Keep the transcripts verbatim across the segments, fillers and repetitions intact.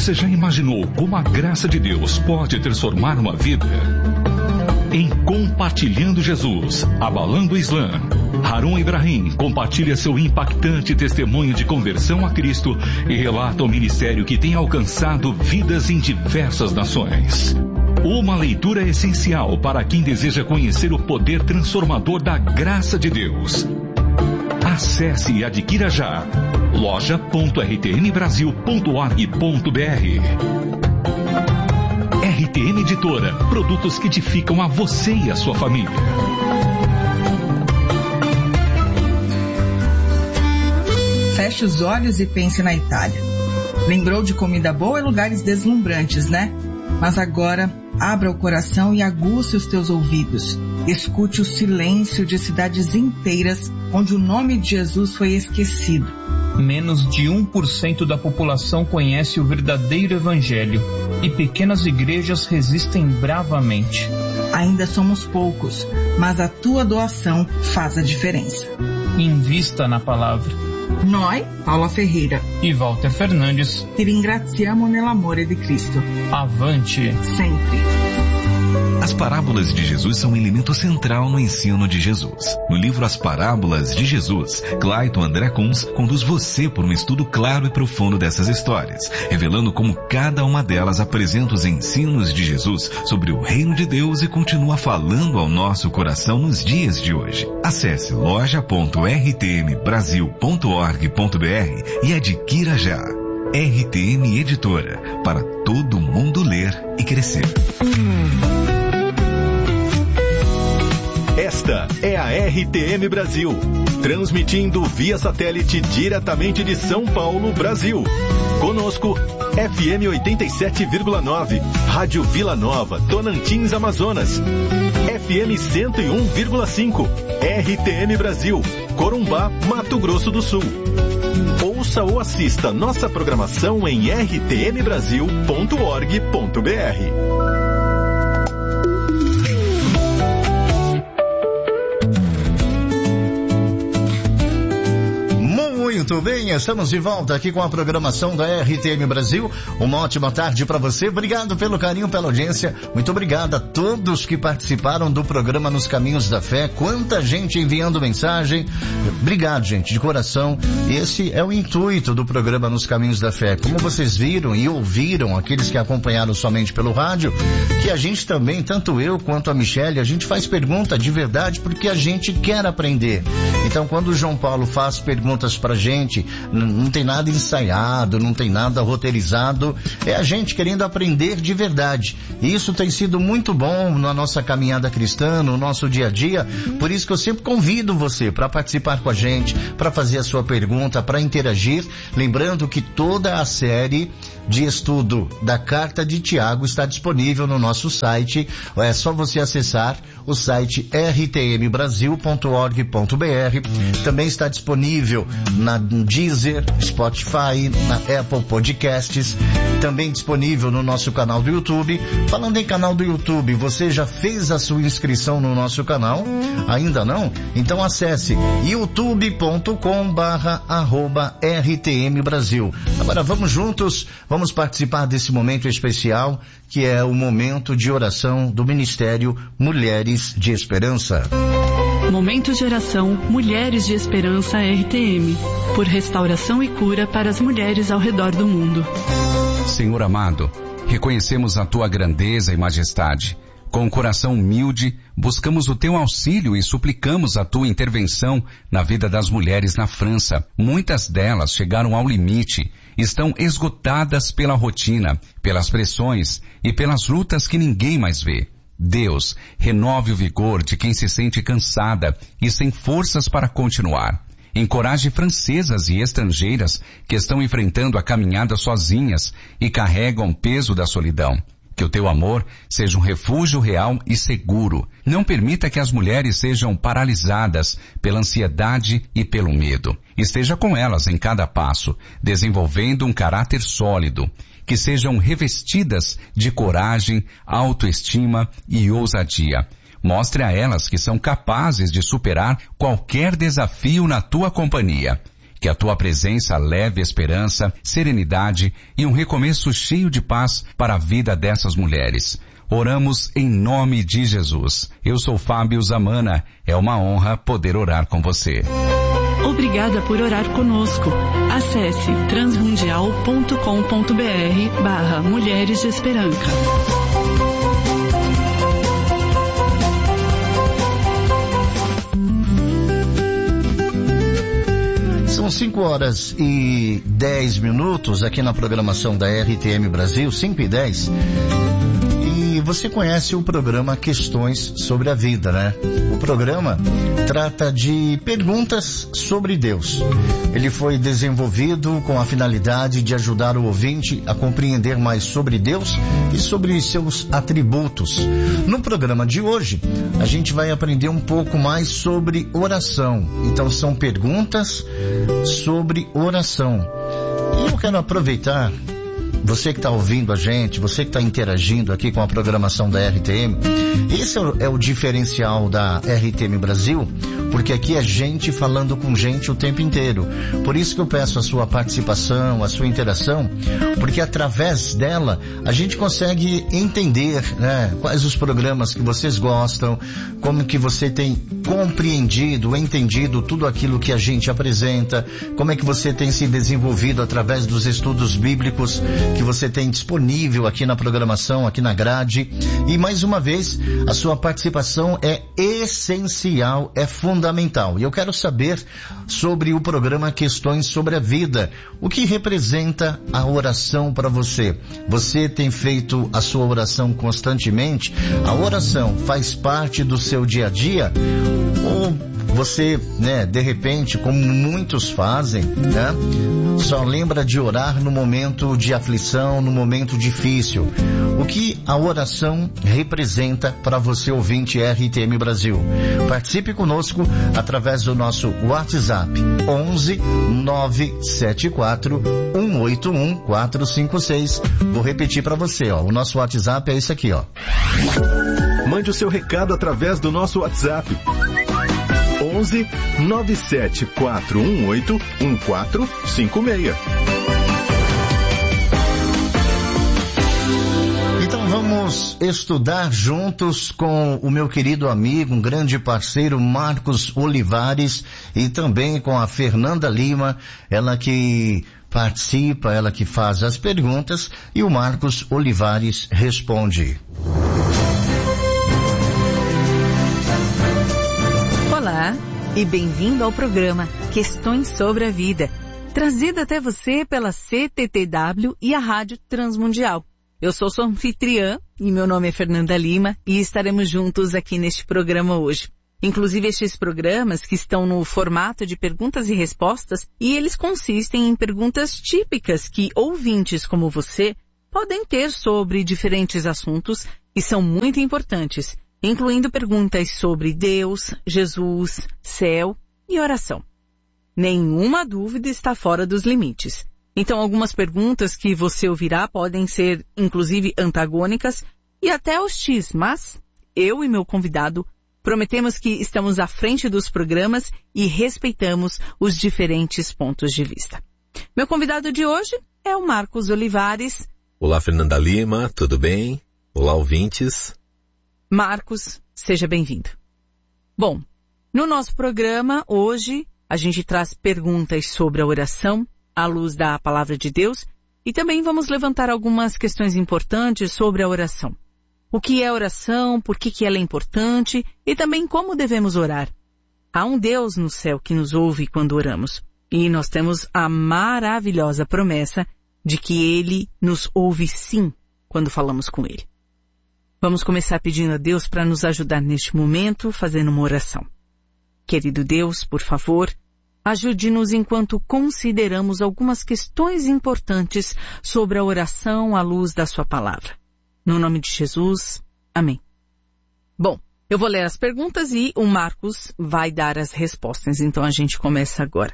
Você já imaginou como a graça de Deus pode transformar uma vida? Em Compartilhando Jesus, Abalando o Islã, Harun Ibrahim compartilha seu impactante testemunho de conversão a Cristo e relata o ministério que tem alcançado vidas em diversas nações. Uma leitura essencial para quem deseja conhecer o poder transformador da graça de Deus. Acesse e adquira já loja ponto r t m brasil ponto org ponto b r. R T M Editora, produtos que edificam a você e a sua família. Feche os olhos e pense na Itália. Lembrou de comida boa e lugares deslumbrantes, né? Mas agora, abra o coração e aguce os teus ouvidos. Escute o silêncio de cidades inteiras onde o nome de Jesus foi esquecido. Menos de um por cento da população conhece o verdadeiro evangelho e pequenas igrejas resistem bravamente. Ainda somos poucos, mas a tua doação faz a diferença. Invista na palavra. Noi, Paula Ferreira e Walter Fernandes, ti ringraziamo nell'amore di Cristo. Avante! Sempre! As parábolas de Jesus são um elemento central no ensino de Jesus. No livro As Parábolas de Jesus, Clayton André Kunz conduz você por um estudo claro e profundo dessas histórias, revelando como cada uma delas apresenta os ensinos de Jesus sobre o reino de Deus e continua falando ao nosso coração nos dias de hoje. Acesse loja ponto r t m brasil ponto org ponto b r e adquira já. R T M Editora, para todo mundo ler e crescer. Esta é a R T M Brasil, transmitindo via satélite diretamente de São Paulo, Brasil. Conosco, F M oitenta e sete vírgula nove, Rádio Vila Nova, Tocantins, Amazonas. F M cento e um vírgula cinco, R T M Brasil, Corumbá, Mato Grosso do Sul. Ouça ou assista nossa programação em r t m brasil ponto org ponto b r. Muito bem, estamos de volta aqui com a programação da R T M Brasil. Uma ótima tarde para você. Obrigado pelo carinho, pela audiência. Muito obrigado a todos que participaram do programa Nos Caminhos da Fé. Quanta gente enviando mensagem. Obrigado, gente, de coração. Esse é o intuito do programa Nos Caminhos da Fé. Como vocês viram e ouviram, aqueles que acompanharam somente pelo rádio, que a gente também, tanto eu quanto a Michele, a gente faz pergunta de verdade porque a gente quer aprender. Então, quando o João Paulo faz perguntas pra gente, não tem nada ensaiado, não tem nada roteirizado, é a gente querendo aprender de verdade. E isso tem sido muito bom na nossa caminhada cristã, no nosso dia a dia. Por isso que eu sempre convido você para participar com a gente, para fazer a sua pergunta, para interagir. Lembrando que toda a série de estudo da Carta de Tiago está disponível no nosso site. É só você acessar o site r t m brasil ponto org ponto b r. Também está disponível na Deezer, Spotify, na Apple Podcasts. Também disponível no nosso canal do YouTube. Falando em canal do YouTube, você já fez a sua inscrição no nosso canal? Ainda não? Então acesse youtube ponto com barra arroba R T M Brasil. Agora vamos juntos, vamos participar desse momento especial, que é o momento de oração do Ministério Mulheres de Esperança. Momento de oração Mulheres de Esperança R T M, por restauração e cura para as mulheres ao redor do mundo. Senhor amado, reconhecemos a tua grandeza e majestade. Com o coração humilde, buscamos o teu auxílio e suplicamos a tua intervenção na vida das mulheres na França. Muitas delas chegaram ao limite, estão esgotadas pela rotina, pelas pressões e pelas lutas que ninguém mais vê. Deus, renove o vigor de quem se sente cansada e sem forças para continuar. Encoraje francesas e estrangeiras que estão enfrentando a caminhada sozinhas e carregam o peso da solidão. Que o teu amor seja um refúgio real e seguro. Não permita que as mulheres sejam paralisadas pela ansiedade e pelo medo. Esteja com elas em cada passo, desenvolvendo um caráter sólido. Que sejam revestidas de coragem, autoestima e ousadia. Mostre a elas que são capazes de superar qualquer desafio na tua companhia. Que a tua presença leve esperança, serenidade e um recomeço cheio de paz para a vida dessas mulheres. Oramos em nome de Jesus. Eu sou Fábio Zamana. É uma honra poder orar com você. Obrigada por orar conosco. Acesse transmundial ponto com ponto br barra Mulheres de Esperança. São cinco horas e dez minutos aqui na programação da R T M Brasil, cinco e dez. E você conhece o programa Questões sobre a Vida, né? O programa trata de perguntas sobre Deus. Ele foi desenvolvido com a finalidade de ajudar o ouvinte a compreender mais sobre Deus e sobre seus atributos. No programa de hoje, a gente vai aprender um pouco mais sobre oração. Então, são perguntas sobre oração. E eu quero aproveitar, você que está ouvindo a gente, você que está interagindo aqui com a programação da R T M, esse é o, é o diferencial da R T M Brasil, porque aqui é gente falando com gente o tempo inteiro. Por isso que eu peço a sua participação, a sua interação, porque através dela a gente consegue entender, né, quais os programas que vocês gostam, como que você tem compreendido, entendido tudo aquilo que a gente apresenta, como é que você tem se desenvolvido através dos estudos bíblicos que você tem disponível aqui na programação, aqui na grade. E mais uma vez, a sua participação é essencial, é fundamental. E eu quero saber sobre o programa Questões sobre a Vida. O que representa a oração para você? Você tem feito a sua oração constantemente? A oração faz parte do seu dia a dia? Ou você, né, de repente, como muitos fazem, né, só lembra de orar no momento de aflição, no momento difícil? O que a oração representa para você, ouvinte R T M Brasil? Participe conosco através do nosso WhatsApp onze nove sete quatro um oito um quatro cinco seis. Vou repetir para você, ó. O nosso WhatsApp é esse aqui, ó. Mande o seu recado através do nosso WhatsApp. onze nove sete quatro um oito um quatro cinco seis. Então vamos estudar juntos com o meu querido amigo, um grande parceiro, Marcos Olivares, e também com a Fernanda Lima, ela que participa, ela que faz as perguntas, e o Marcos Olivares responde. Olá e bem-vindo ao programa Questões sobre a Vida, trazido até você pela C T T W e a Rádio Transmundial. Eu sou sua anfitriã e meu nome é Fernanda Lima e estaremos juntos aqui neste programa hoje. Inclusive estes programas que estão no formato de perguntas e respostas, e eles consistem em perguntas típicas que ouvintes como você podem ter sobre diferentes assuntos e são muito importantes, incluindo perguntas sobre Deus, Jesus, céu e oração. Nenhuma dúvida está fora dos limites. Então, algumas perguntas que você ouvirá podem ser, inclusive, antagônicas e até hostis, mas eu e meu convidado prometemos que estamos à frente dos programas e respeitamos os diferentes pontos de vista. Meu convidado de hoje é o Marcos Olivares. Olá, Fernanda Lima, tudo bem? Olá, ouvintes. Marcos, seja bem-vindo. Bom, no nosso programa, hoje, a gente traz perguntas sobre a oração, à luz da Palavra de Deus, e também vamos levantar algumas questões importantes sobre a oração. O que é oração, por que, que ela é importante, e também como devemos orar. Há um Deus no céu que nos ouve quando oramos, e nós temos a maravilhosa promessa de que Ele nos ouve sim quando falamos com Ele. Vamos começar pedindo a Deus para nos ajudar neste momento, fazendo uma oração. Querido Deus, por favor, ajude-nos enquanto consideramos algumas questões importantes sobre a oração à luz da sua palavra. No nome de Jesus, amém. Bom, eu vou ler as perguntas e o Marcos vai dar as respostas, então a gente começa agora.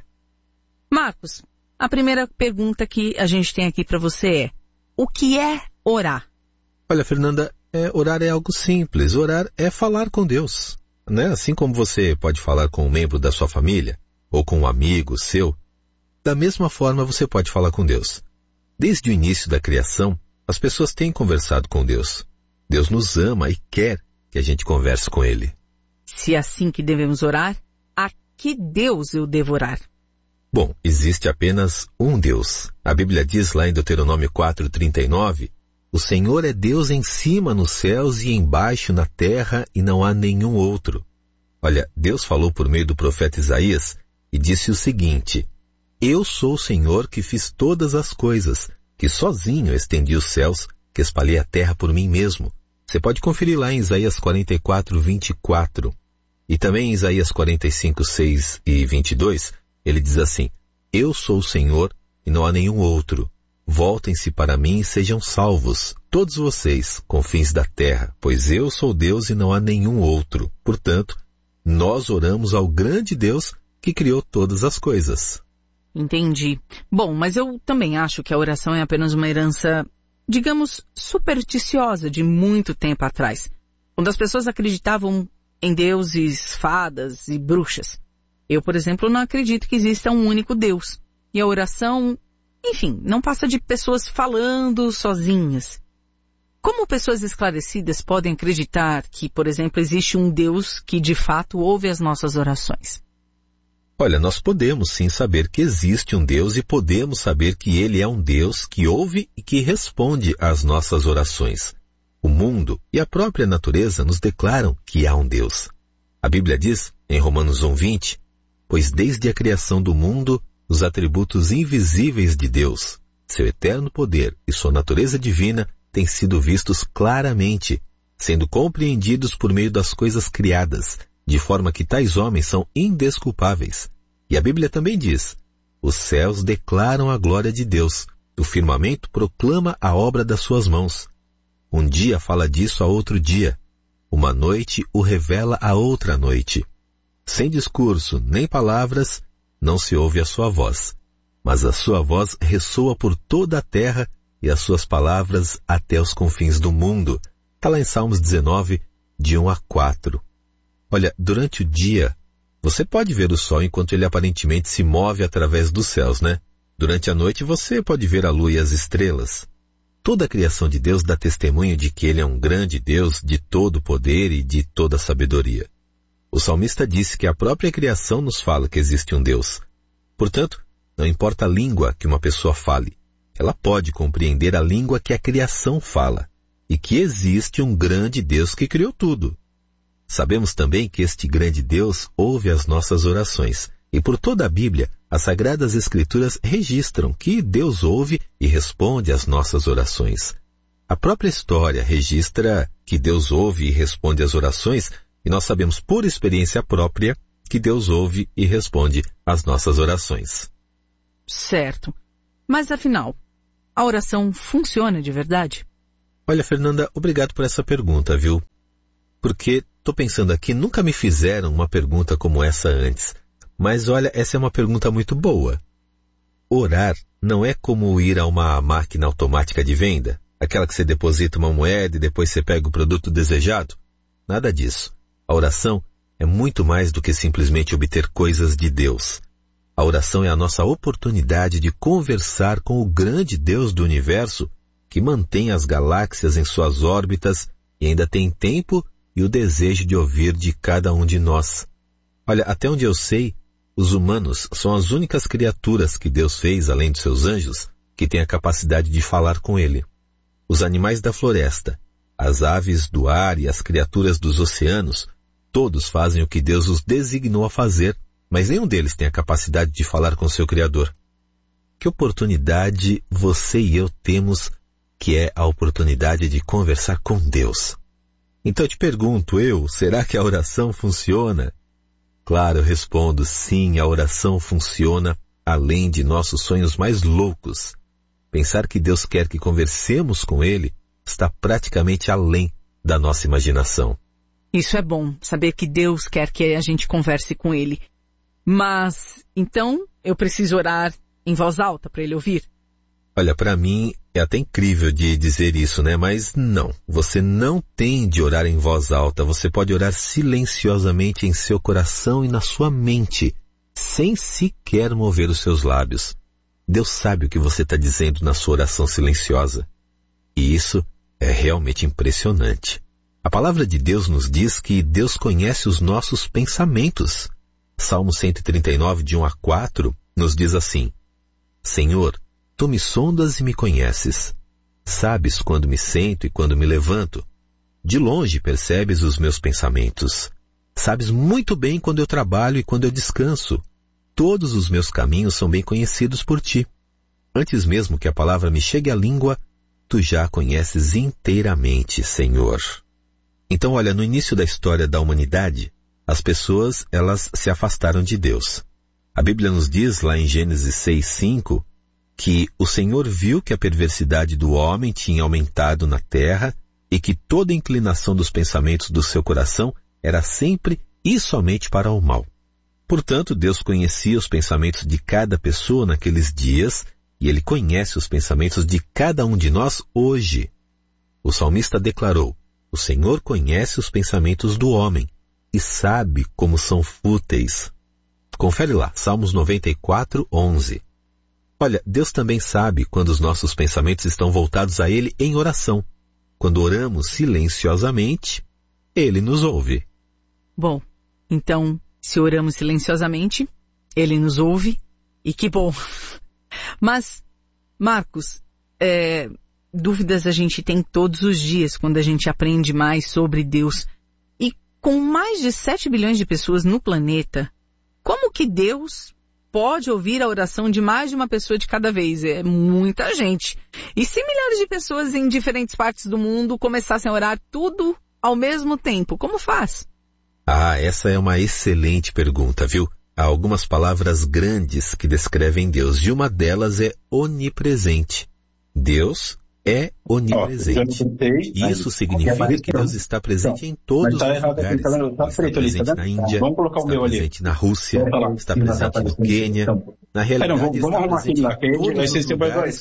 Marcos, a primeira pergunta que a gente tem aqui para você é: o que é orar? Olha, Fernanda, é, orar é algo simples. Orar é falar com Deus, né? Assim como você pode falar com um membro da sua família, ou com um amigo seu, Da mesma forma, você pode falar com Deus. Desde o início da criação, as pessoas têm conversado com Deus. Deus nos ama e quer que a gente converse com Ele. Se é assim que devemos orar, a que Deus eu devo orar? Bom, existe apenas um Deus. A Bíblia diz lá em Deuteronômio quatro, trinta e nove, o Senhor é Deus em cima nos céus e embaixo na terra, e não há nenhum outro. Olha, Deus falou por meio do profeta Isaías e disse o seguinte: Eu sou o Senhor que fiz todas as coisas, que sozinho estendi os céus, que espalhei a terra por mim mesmo. Você pode conferir lá em Isaías quarenta e quatro, vinte e quatro. E também em Isaías quarenta e cinco, seis e vinte e dois, ele diz assim: Eu sou o Senhor e não há nenhum outro. Voltem-se para mim e sejam salvos, todos vocês, confins da terra, pois eu sou Deus e não há nenhum outro. Portanto, nós oramos ao grande Deus que criou todas as coisas. Entendi. Bom, mas eu também acho que a oração é apenas uma herança, digamos, supersticiosa de muito tempo atrás, quando as pessoas acreditavam em deuses, fadas e bruxas. Eu, por exemplo, não acredito que exista um único Deus. E a oração, enfim, não passa de pessoas falando sozinhas. Como pessoas esclarecidas podem acreditar que, por exemplo, existe um Deus que de fato ouve as nossas orações? Olha, nós podemos sim saber que existe um Deus e podemos saber que Ele é um Deus que ouve e que responde às nossas orações. O mundo e a própria natureza nos declaram que há um Deus. A Bíblia diz, em Romanos um, vinte, pois desde a criação do mundo, os atributos invisíveis de Deus, seu eterno poder e sua natureza divina têm sido vistos claramente, sendo compreendidos por meio das coisas criadas, de forma que tais homens são indesculpáveis. E a Bíblia também diz, os céus declaram a glória de Deus, o firmamento proclama a obra das suas mãos. Um dia fala disso a outro dia, uma noite o revela a outra noite. Sem discurso nem palavras, não se ouve a sua voz, mas a sua voz ressoa por toda a terra e as suas palavras até os confins do mundo. Está lá em Salmos dezenove, de um a quatro. Olha, durante o dia, você pode ver o sol enquanto ele aparentemente se move através dos céus, né? Durante a noite você pode ver a lua e as estrelas. Toda a criação de Deus dá testemunho de que Ele é um grande Deus de todo poder e de toda sabedoria. O salmista disse que a própria criação nos fala que existe um Deus. Portanto, não importa a língua que uma pessoa fale, ela pode compreender a língua que a criação fala e que existe um grande Deus que criou tudo. Sabemos também que este grande Deus ouve as nossas orações e por toda a Bíblia, as Sagradas Escrituras registram que Deus ouve e responde às nossas orações. A própria história registra que Deus ouve e responde às orações e nós sabemos por experiência própria que Deus ouve e responde às nossas orações. Certo. Mas afinal, a oração funciona de verdade? Olha, Fernanda, obrigado por essa pergunta, viu? Porque estou pensando aqui, nunca me fizeram uma pergunta como essa antes. Mas olha, essa é uma pergunta muito boa. Orar não é como ir a uma máquina automática de venda, aquela que você deposita uma moeda e depois você pega o produto desejado? Nada disso. A oração é muito mais do que simplesmente obter coisas de Deus. A oração é a nossa oportunidade de conversar com o grande Deus do universo que mantém as galáxias em suas órbitas e ainda tem tempo e o desejo de ouvir de cada um de nós. Olha, até onde eu sei, os humanos são as únicas criaturas que Deus fez, além dos seus anjos, que têm a capacidade de falar com Ele. Os animais da floresta, as aves do ar e as criaturas dos oceanos, todos fazem o que Deus os designou a fazer, mas nenhum deles tem a capacidade de falar com seu Criador. Que oportunidade você e eu temos, que é a oportunidade de conversar com Deus. Então eu te pergunto, eu, será que a oração funciona? Claro, eu respondo, sim, a oração funciona além de nossos sonhos mais loucos. Pensar que Deus quer que conversemos com Ele está praticamente além da nossa imaginação. Isso é bom, saber que Deus quer que a gente converse com Ele. Mas, então, eu preciso orar em voz alta para Ele ouvir? Olha, para mim é até incrível de dizer isso, né? Mas não, você não tem de orar em voz alta, você pode orar silenciosamente em seu coração e na sua mente. sem sequer mover os seus lábios. Deus sabe o que você está dizendo na sua oração silenciosa. E isso é realmente impressionante. A palavra de Deus nos diz que Deus conhece os nossos pensamentos. Salmo cento e trinta e nove, de um a quatro, nos diz assim: Senhor, tu me sondas e me conheces. Sabes quando me sento e quando me levanto. De longe percebes os meus pensamentos. Sabes muito bem quando eu trabalho e quando eu descanso. Todos os meus caminhos são bem conhecidos por ti. Antes mesmo que a palavra me chegue à língua, tu já a conheces inteiramente, Senhor. Então, olha, no início da história da humanidade, as pessoas, elas se afastaram de Deus. A Bíblia nos diz, lá em Gênesis seis, cinco, que o Senhor viu que a perversidade do homem tinha aumentado na terra e que toda a inclinação dos pensamentos do seu coração era sempre e somente para o mal. Portanto, Deus conhecia os pensamentos de cada pessoa naqueles dias e Ele conhece os pensamentos de cada um de nós hoje. O salmista declarou: o Senhor conhece os pensamentos do homem e sabe como são fúteis. Confere lá, Salmos noventa e quatro, onze. Olha, Deus também sabe quando os nossos pensamentos estão voltados a Ele em oração. Quando oramos silenciosamente, Ele nos ouve. Bom, então, se oramos silenciosamente, Ele nos ouve, e que bom. Mas, Marcos, é, dúvidas a gente tem todos os dias quando a gente aprende mais sobre Deus. E com mais de sete bilhões de pessoas no planeta, como que Deus pode ouvir a oração de mais de uma pessoa de cada vez? É muita gente. E se milhares de pessoas em diferentes partes do mundo começassem a orar tudo ao mesmo tempo, como faz? Ah, essa é uma excelente pergunta, viu? Há algumas palavras grandes que descrevem Deus, e uma delas é onipresente. Deus é onipresente. Isso significa que Deus está presente em todos os lugares. Está presente na Índia, está presente na Rússia, está presente no Quênia. Na realidade, está presente em todos os lugares.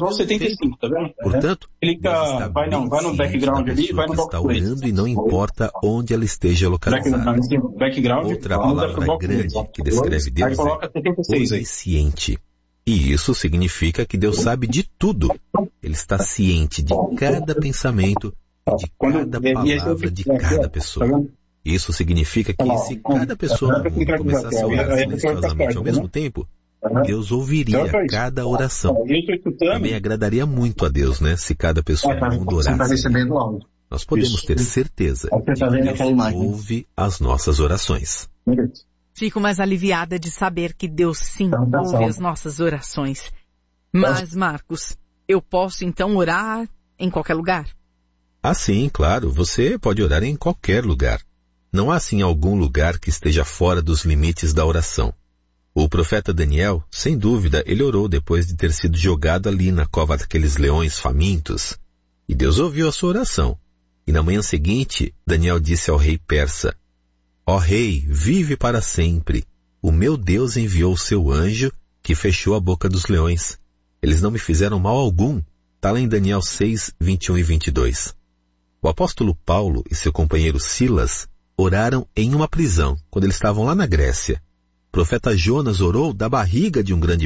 Portanto, Deus está bem ciente da pessoa que está orando e não importa onde ela esteja localizada. Outra palavra grande que descreve Deus é onisciente. E isso significa que Deus sabe de tudo. Ele está ciente de cada pensamento, de cada palavra de cada pessoa. Isso significa que se cada pessoa no mundo começasse a orar silenciosamente ao mesmo tempo, Deus ouviria cada oração. Também agradaria muito a Deus, né? Se cada pessoa no mundo orasse. Nós podemos ter certeza de que Deus ouve as nossas orações. Fico mais aliviada de saber que Deus sim ouve as nossas orações. Mas, Marcos, eu posso então orar em qualquer lugar? Ah, sim, claro. Você pode orar em qualquer lugar. Não há, assim, algum lugar que esteja fora dos limites da oração. O profeta Daniel, sem dúvida, ele orou depois de ter sido jogado ali na cova daqueles leões famintos. E Deus ouviu a sua oração. E na manhã seguinte, Daniel disse ao rei persa: Ó rei, vive para sempre. O meu Deus enviou o seu anjo que fechou a boca dos leões. Eles não me fizeram mal algum. Está lá em Daniel seis, vinte e um e vinte e dois. O apóstolo Paulo e seu companheiro Silas oraram em uma prisão, quando eles estavam lá na Grécia. O profeta Jonas orou da barriga de um grande...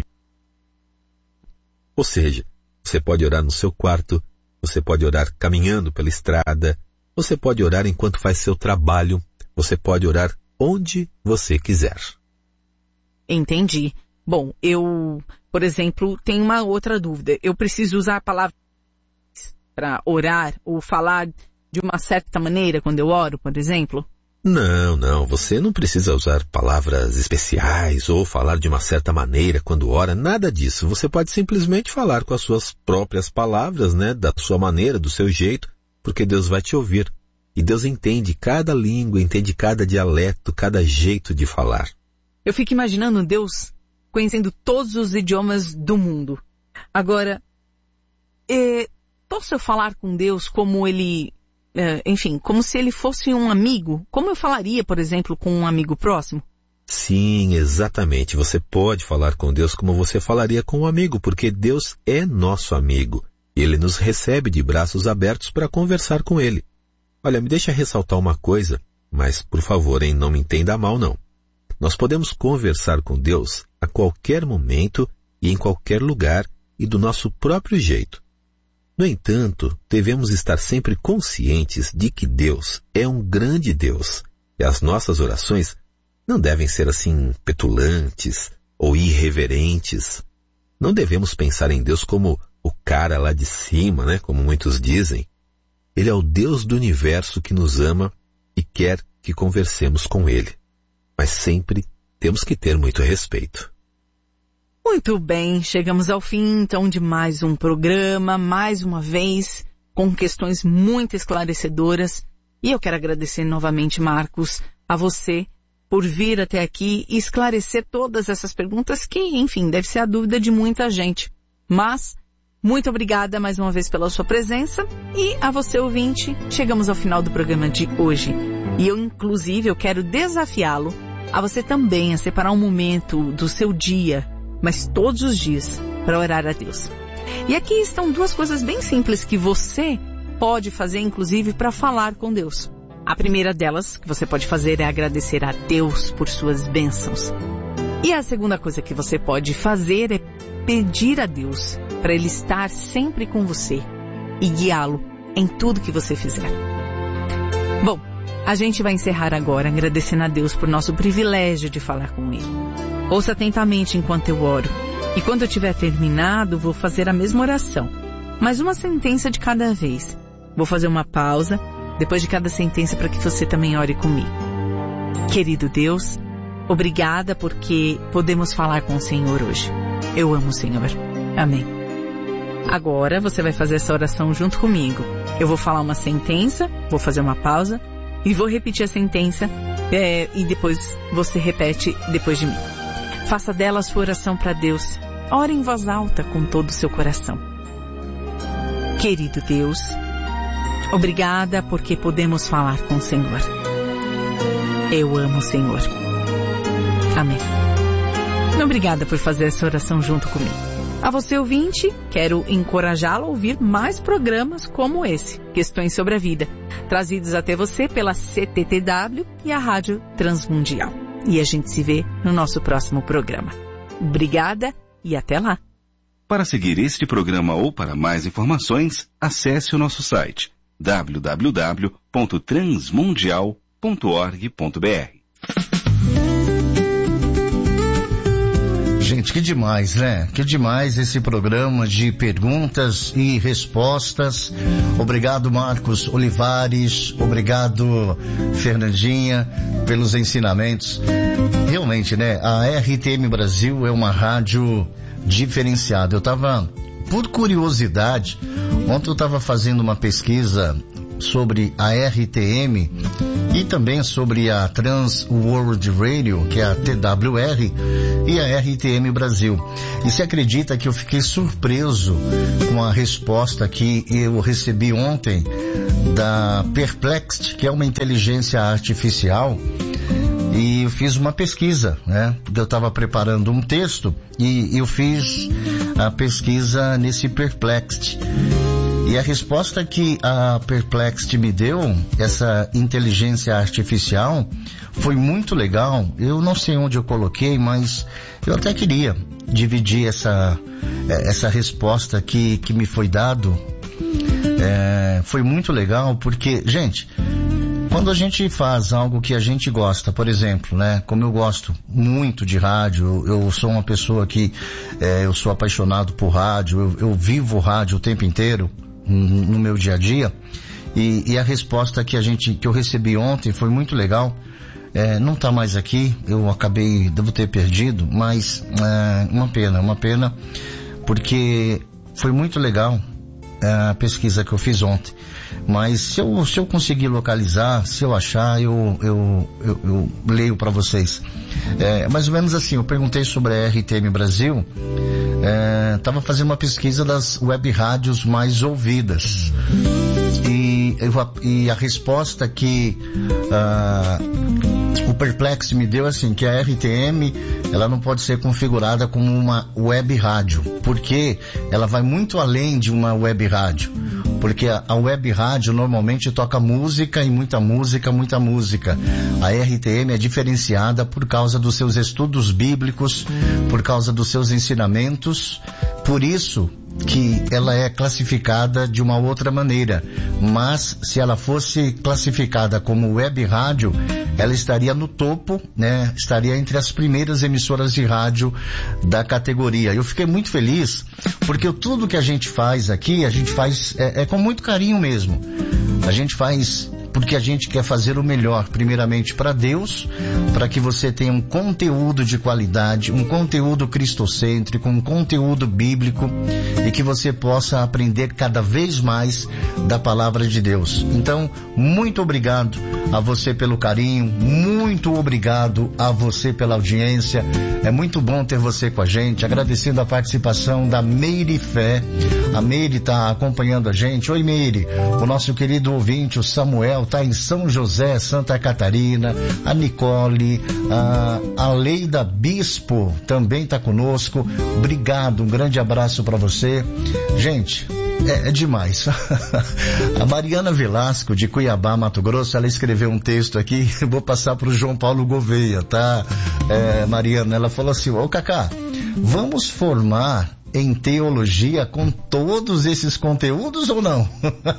Ou seja, você pode orar no seu quarto, você pode orar caminhando pela estrada, você pode orar enquanto faz seu trabalho, você pode orar onde você quiser. Entendi. Bom, eu, por exemplo, tenho uma outra dúvida. Eu preciso usar a palavra para orar ou falar de uma certa maneira quando eu oro, por exemplo? Não, não. Você não precisa usar palavras especiais ou falar de uma certa maneira quando ora. Nada disso. Você pode simplesmente falar com as suas próprias palavras, né? Da sua maneira, do seu jeito, porque Deus vai te ouvir. E Deus entende cada língua, entende cada dialeto, cada jeito de falar. Eu fico imaginando Deus conhecendo todos os idiomas do mundo. Agora, é, posso eu falar com Deus como ele, é, enfim, como se ele fosse um amigo? Como eu falaria, por exemplo, com um amigo próximo? Sim, exatamente. Você pode falar com Deus como você falaria com um amigo, porque Deus é nosso amigo. E Ele nos recebe de braços abertos para conversar com Ele. Olha, me deixa ressaltar uma coisa, mas, por favor, hein, não me entenda mal, não. Nós podemos conversar com Deus a qualquer momento e em qualquer lugar e do nosso próprio jeito. No entanto, devemos estar sempre conscientes de que Deus é um grande Deus e as nossas orações não devem ser assim petulantes ou irreverentes. Não devemos pensar em Deus como o cara lá de cima, né? Como muitos dizem. Ele é o Deus do universo que nos ama e quer que conversemos com Ele. Mas sempre temos que ter muito respeito. Muito bem, chegamos ao fim então de mais um programa, mais uma vez, com questões muito esclarecedoras. E eu quero agradecer novamente, Marcos, a você por vir até aqui e esclarecer todas essas perguntas que, enfim, deve ser a dúvida de muita gente. Mas, muito obrigada mais uma vez pela sua presença e a você, ouvinte, chegamos ao final do programa de hoje. E eu, inclusive, eu quero desafiá-lo a você também a separar um momento do seu dia, mas todos os dias, para orar a Deus. E aqui estão duas coisas bem simples que você pode fazer, inclusive, para falar com Deus. A primeira delas que você pode fazer é agradecer a Deus por suas bênçãos. E a segunda coisa que você pode fazer é pedir a Deus para Ele estar sempre com você e guiá-lo em tudo que você fizer. Bom, a gente vai encerrar agora agradecendo a Deus por nosso privilégio de falar com Ele. Ouça atentamente enquanto eu oro. E quando eu tiver terminado, vou fazer a mesma oração, mas uma sentença de cada vez. Vou fazer uma pausa depois de cada sentença para que você também ore comigo. Querido Deus, obrigada porque podemos falar com o Senhor hoje. Eu amo o Senhor. Amém. Agora você vai fazer essa oração junto comigo. Eu vou falar uma sentença, vou fazer uma pausa e vou repetir a sentença é, e depois você repete depois de mim. Faça dela a sua oração para Deus. Ore em voz alta com todo o seu coração. Querido Deus, obrigada porque podemos falar com o Senhor. Eu amo o Senhor. Amém. Obrigada por fazer essa oração junto comigo. A você, ouvinte, quero encorajá-lo a ouvir mais programas como esse, Questões sobre a Vida, trazidos até você pela C T T W e a Rádio Transmundial. E a gente se vê no nosso próximo programa. Obrigada e até lá. Para seguir este programa ou para mais informações, acesse o nosso site w w w ponto transmundial ponto org ponto b r. Gente, que demais, né? Que demais esse programa de perguntas e respostas. Obrigado, Marcos Olivares. Obrigado, Fernandinha, pelos ensinamentos. Realmente, né? A R T M Brasil é uma rádio diferenciada. Eu tava, por curiosidade, ontem eu tava fazendo uma pesquisa sobre a R T M e também sobre a Trans World Radio, que é a T W R, e a R T M Brasil. E se acredita que eu fiquei surpreso com a resposta que eu recebi ontem da Perplexed, que é uma inteligência artificial, e eu fiz uma pesquisa, né? Porque eu estava preparando um texto e eu fiz a pesquisa nesse Perplexed. E a resposta que a Perplexed me deu, essa inteligência artificial, foi muito legal. Eu não sei onde eu coloquei, mas eu até queria dividir essa, essa resposta que, que me foi dado. É, foi muito legal porque, gente, quando a gente faz algo que a gente gosta, por exemplo, né, como eu gosto muito de rádio, eu sou uma pessoa que, é, eu sou apaixonado por rádio, eu, eu vivo rádio o tempo inteiro, no meu dia a dia, e, e a resposta que a gente, que eu recebi ontem foi muito legal. É, não está mais aqui, eu acabei, devo ter perdido, mas é, uma pena, uma pena, porque foi muito legal é, a pesquisa que eu fiz ontem. Mas se eu, se eu conseguir localizar, se eu achar, eu, eu, eu, eu leio para vocês. É, mais ou menos assim, eu perguntei sobre a R T M Brasil, estava é, fazendo uma pesquisa das web rádios mais ouvidas. E, eu, e a resposta que, ah, o perplexo me deu assim, que a R T M, ela não pode ser configurada como uma web rádio, porque ela vai muito além de uma web rádio, porque a, a web rádio normalmente toca música e muita música, muita música. A R T M é diferenciada por causa dos seus estudos bíblicos, por causa dos seus ensinamentos, por isso que ela é classificada de uma outra maneira, mas se ela fosse classificada como web rádio, ela estaria no topo, né? Estaria entre as primeiras emissoras de rádio da categoria. Eu fiquei muito feliz, porque tudo que a gente faz aqui, a gente faz é, é com muito carinho mesmo. A gente faz porque a gente quer fazer o melhor, primeiramente para Deus, para que você tenha um conteúdo de qualidade, um conteúdo cristocêntrico, um conteúdo bíblico, e que você possa aprender cada vez mais da palavra de Deus. Então, muito obrigado a você pelo carinho, muito obrigado a você pela audiência. É muito bom ter você com a gente, agradecendo a participação da Meire Fé. A Meire está acompanhando a gente. Oi, Meire. O nosso querido ouvinte, o Samuel, está em São José, Santa Catarina. A Nicole, a, a Leida Bispo também está conosco. Obrigado, um grande abraço para você. Gente, É, é demais. A Mariana Velasco, de Cuiabá, Mato Grosso, ela escreveu um texto aqui, eu vou passar para o João Paulo Gouveia, tá? É, Mariana, ela falou assim, ô Cacá, vamos formar em teologia com todos esses conteúdos ou não?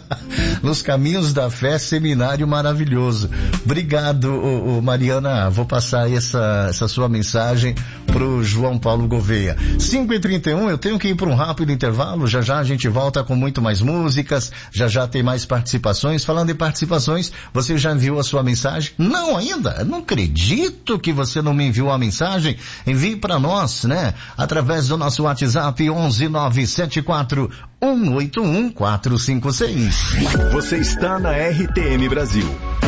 Nos Caminhos da Fé, seminário maravilhoso. Obrigado, ô, ô, Mariana, vou passar essa, essa sua mensagem pro João Paulo Gouveia. cinco e trinta e um, eu tenho que ir para um rápido intervalo, já já a gente volta com muito mais músicas, já já tem mais participações. Falando em participações, você já enviou a sua mensagem? Não ainda? Não acredito que você não me enviou a mensagem. Envie para nós, né? Através do nosso WhatsApp onze nove sete quatro um oito um quatro cinco seis. Você está na R T M Brasil.